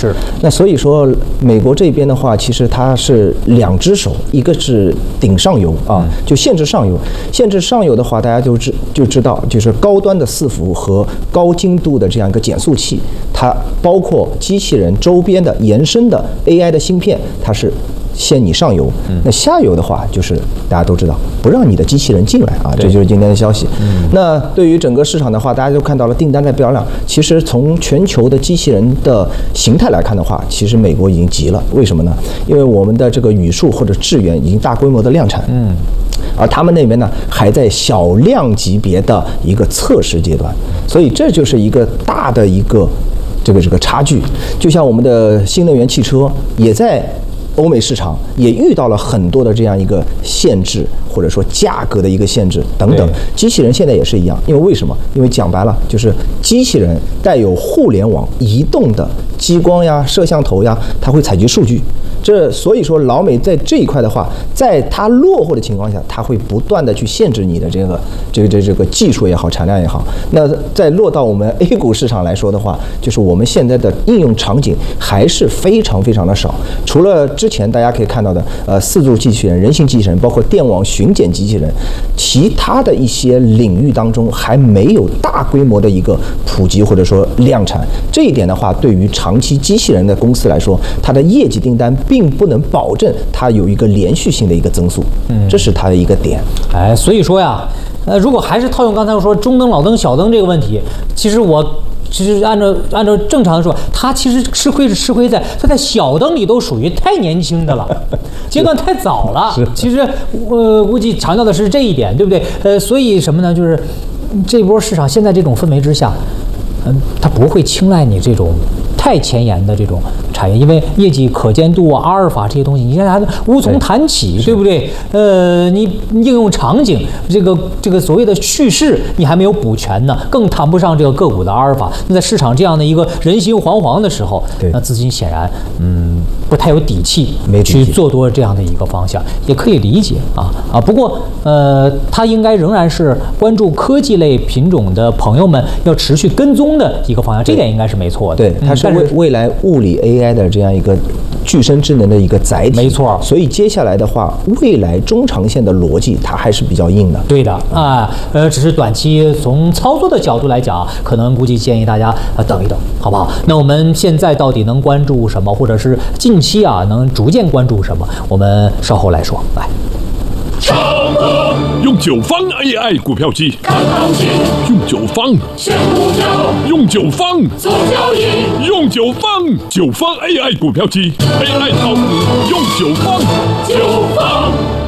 是。 那所以说，美国这边的话，其实它是两只手，一个是顶上游啊，就限制上游。限制上游的话，大家就知道，就是高端的伺服和高精度的这样一个减速器，它包括机器人周边的延伸的 AI 的芯片，它是限你上游。那下游的话，就是大家都知道，不让你的机器人进来啊，这就是今天的消息。那对于整个市场的话，大家就看到了订单在飙量。其实从全球的机器人的形态来看的话，其实美国已经急了。为什么呢？因为我们的这个语数或者智源已经大规模的量产。而他们那边呢，还在小量级别的一个测试阶段，所以这就是一个大的一个这个差距。就像我们的新能源汽车也在欧美市场也遇到了很多的这样一个限制，或者说价格的一个限制等等。机器人现在也是一样，因为为什么？因为讲白了，就是机器人带有互联网移动的激光呀、摄像头呀，它会采集数据。所以说老美在这一块的话，在它落后的情况下，它会不断的去限制你的这个技术也好，产量也好。那在落到我们 A 股市场来说的话，就是我们现在的应用场景还是非常非常的少。除了之前大家可以看到的四柱机器人、人形机器人，包括电网巡检机器人，其他的一些领域当中还没有大规模的一个普及或者说量产。这一点的话，对于长期机器人的公司来说，它的业绩订单并不能保证它有一个连续性的一个增速，这是它的一个点。 所以说呀，如果还是套用刚才我说中灯、老灯、小灯这个问题，其实按照正常的说，它其实吃亏是吃亏在它在小灯里都属于太年轻的了，阶段太早了。其实估计强调的是这一点，对不对？所以什么呢？就是这波市场现在这种氛围之下，它不会青睐你这种太前沿的这种产业，因为业绩可见度啊、阿尔法这些东西，你现在还无从谈起，对不对？你应用场景这个所谓的叙事你还没有补全呢，更谈不上这个个股的阿尔法。那在市场这样的一个人心惶惶的时候，那资金显然不太有底气去做多这样的一个方向，也可以理解啊。不过它应该仍然是关注科技类品种的朋友们要持续跟踪的一个方向，这点应该是没错的。 对，它是未来物理 AI 的这样一个具身智能的一个载体， 没错。 所以接下来的话，未来中长线的逻辑它还是比较硬的。 对的啊，只是短期从操作的角度来讲，可能估计建议大家等一等，好不好？那我们现在到底能关注什么，或者是近期能逐渐关注什么？我们稍后来说。来。 用9方 AI 股票机看行情，用9方选股票，用9方做交易，用9方AI 股票机 AI 炒股，用9方。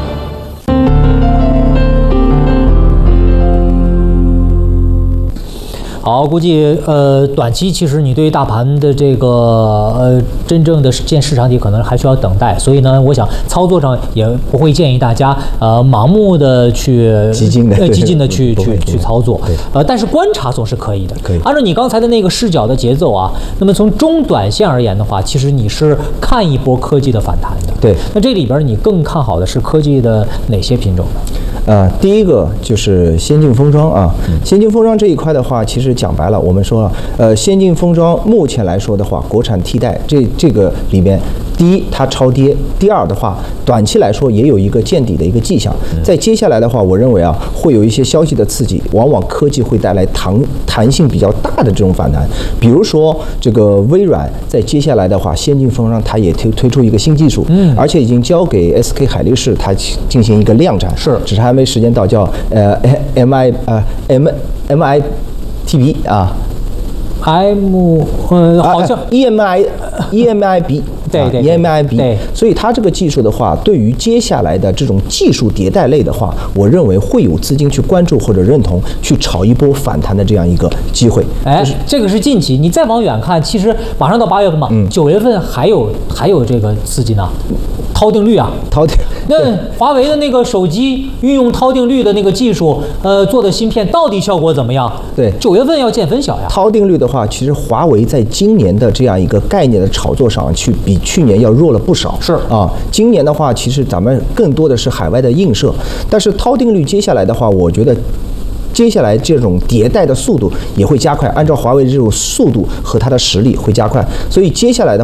好，估计短期其实你对于大盘的这个真正的见市场底可能还需要等待，所以呢，我想操作上也不会建议大家盲目的去激进的去操作，但是观察总是可以的。按照你刚才的那个视角的节奏啊，那么从中短线而言的话，其实你是看一波科技的反弹的。 对， 那这里边你更看好的是科技的哪些品种呢？ 第一个就是先进封装啊，先进封装这一块的话，其实讲白了，我们说了，先进封装目前来说的话，国产替代这个里面，第一它超跌，第二的话，短期来说也有一个见底的一个迹象。在接下来的话，我认为会有一些消息的刺激，往往科技会带来弹性比较大的这种反弹。比如说这个微软在接下来的话，先进封装它也推出一个新技术，而且已经交给 SK 海力士它进行一个量产，只是还没时间到，叫MITB 啊。 好像 EMIB 对 EMIB 对，所以它这个技术的话，对于接下来的这种技术迭代类的话，我认为会有资金去关注或者认同，去炒一波反弹的这样一个机会。 这个是近期，你再往远看，其实马上到8月份嘛，9月份还有这个刺激呢。涛定律啊，那华为的那个手机运用涛定律的那个技术，做的芯片到底效果怎么样？ 对 ，9月份要见分晓呀。 涛定律的话，其实华为在今年的这样一个概念的炒作上，比去年要弱了不少。 是啊，今年的话，其实咱们更多的是海外的映射，但是涛定律接下来的话，我觉得。接下来这种迭代的速度也会加快，按照华为这种速度和它的实力会加快，所以接下来的